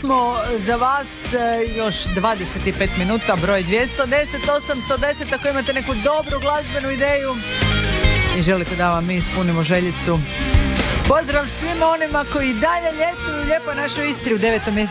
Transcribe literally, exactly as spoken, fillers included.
smo za vas još dvadeset pet minuta, broj dvjesto deset osamsto deset, ako imate neku dobru glazbenu ideju i želite da vam mi ispunimo željicu. Pozdrav svima onima koji dalje ljetuju lijepo našoj Istri u devetom mjesecu